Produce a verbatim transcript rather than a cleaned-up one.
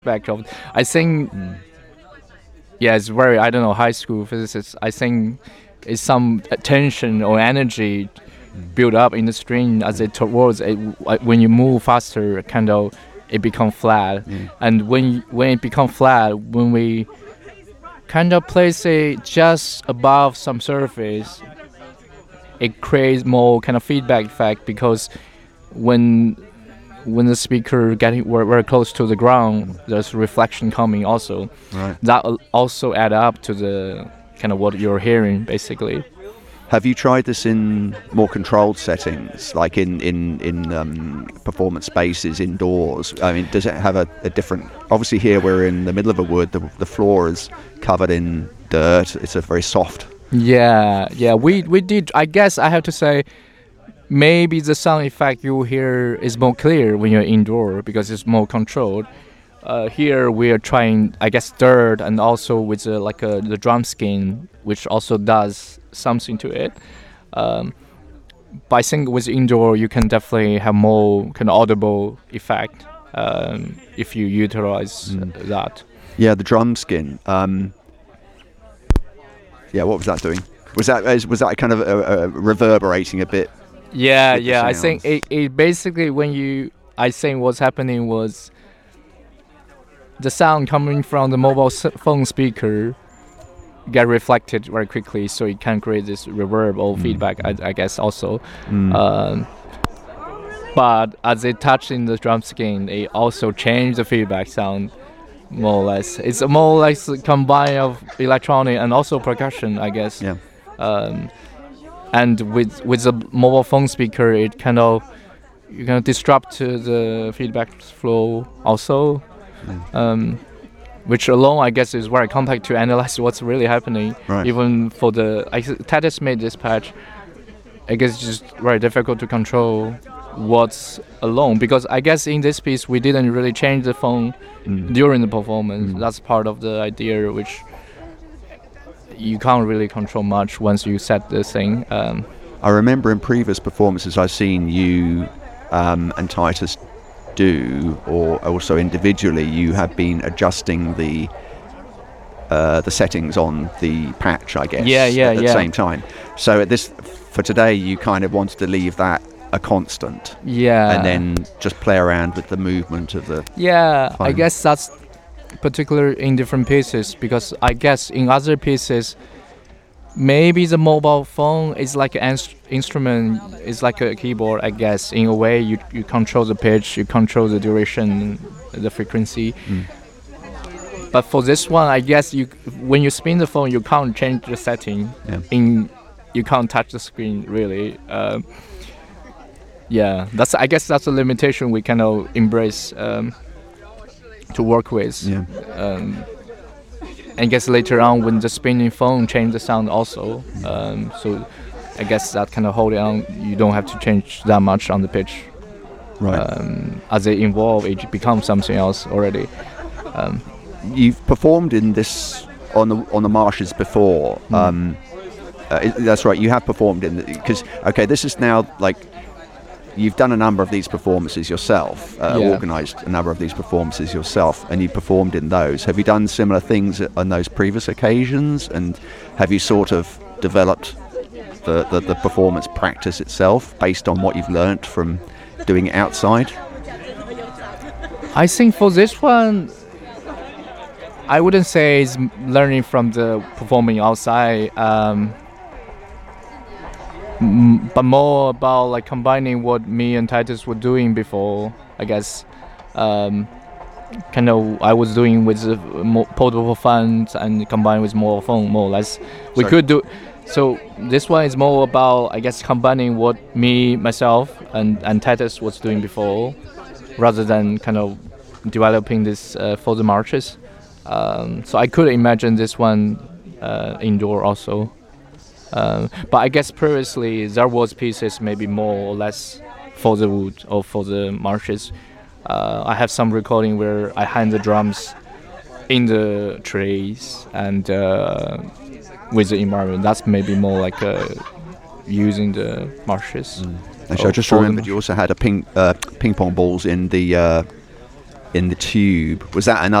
back of. I think, mm. yeah, it's very. I don't know, high school physicists. I think it's some tension or energy mm. built up in the string as it towards it. When you move faster, kind of, it becomes flat. Mm. And when when it becomes flat, when we kind of place it just above some surface, it creates more kind of feedback effect, because when when the speaker getting very, very close to the ground, there's reflection coming also. Right. That also add up to the kind of what you're hearing, basically. Have you tried this in more controlled settings, like in in in um, performance spaces indoors? I mean, does it have a, a different? Obviously, here we're in the middle of a wood. The the floor is covered in dirt. It's a very soft. Yeah, yeah. We we did. I guess I have to say, maybe the sound effect you hear is more clear when you're indoor because it's more controlled. Uh, here we are trying, I guess, dirt and also with uh, like uh, the drum skin, which also does something to it. Um, but I think with indoor, you can definitely have more kind of audible effect um, if you utilize mm. that. Yeah, the drum skin. Um, yeah, what was that doing? Was that was that kind of uh, uh, reverberating a bit? Yeah, yeah. I think it, it basically when you, I think what's happening was the sound coming from the mobile phone speaker get reflected very quickly, so it can create this reverb or mm. feedback, I, I guess, also. Mm. Um, but as it touched in the drum skin, it also changed the feedback sound, more or less. It's more or less a combine of electronic and also percussion, I guess. Yeah. Um, and with with the mobile phone speaker, it kind of you can disrupt the feedback flow also. Mm. Um, which alone, I guess, is very complex to analyze what's really happening. Right. Even for the I, Titus made this patch, I guess it's just very difficult to control what's alone, because I guess in this piece we didn't really change the phone mm. during the performance. Mm. That's part of the idea, which you can't really control much once you set this thing. Um, I remember in previous performances I've seen you um, and Titus do, or also individually, you have been adjusting the uh, the settings on the patch, I guess. Yeah, yeah, at, at yeah. the same time. So at this, for today, you kind of wanted to leave that a constant. Yeah. And then just play around with the movement of the. Yeah, phone. I guess that's particular in different pieces, because I guess in other pieces, maybe the mobile phone is like an inst- instrument, is like a keyboard, I guess. In a way, you you control the pitch, you control the duration, the frequency. Mm. But for this one, I guess you when you spin the phone, you can't change the setting. Yeah. In you can't touch the screen really. Um, yeah, that's I guess that's a limitation we kind of embrace um, to work with. Yeah. Um, I guess later on when the spinning phone changed the sound also, um, so I guess that kind of hold it on. You don't have to change that much on the pitch. Right. Um, as they evolve, it becomes something else already. Um, You've performed in this on the on the marshes before. Mm. Um, uh, that's right. You have performed in because okay, this is now like. You've done a number of these performances yourself, uh, yeah. organised a number of these performances yourself, and you performed in those. Have you done similar things on those previous occasions, and have you sort of developed the, the, the performance practice itself based on what you've learnt from doing it outside? I think for this one, I wouldn't say it's learning from the performing outside. Um, but more about like combining what me and Titus were doing before, I guess. Um, kind of I was doing with the portable phones and combined with mobile phone, more or less. We Sorry. could do. So this one is more about, I guess, combining what me, myself, and, and Titus was doing before, rather than kind of developing this uh, for the marches. Um, so I could imagine this one uh, indoor also. Um, but I guess previously there was pieces maybe more or less for the wood or for the marshes. Uh, I have some recording where I hand the drums in the trees and uh, with the environment. That's maybe more like uh, using the marshes. Mm. Actually, I just remembered you also had a ping uh, ping pong balls in the uh, in the tube. Was that another